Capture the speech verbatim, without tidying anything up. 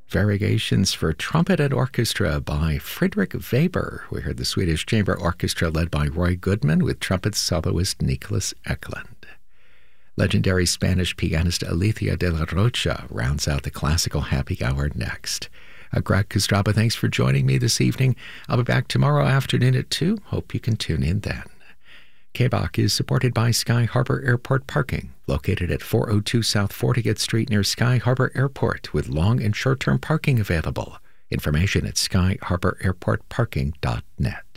Variegations for Trumpet and Orchestra by Friedrich Weber. We heard the Swedish Chamber Orchestra led by Roy Goodman with trumpet soloist Nicholas Eklund. Legendary Spanish pianist Alicia de la Rocha rounds out the classical happy hour next. Uh, Greg Kostraba, thanks for joining me this evening. I'll be back tomorrow afternoon at two. Hope you can tune in then. K B O C is supported by Sky Harbor Airport Parking, located at four oh two South fortieth Street near Sky Harbor Airport, with long and short-term parking available. Information at sky harbor airport parking dot net.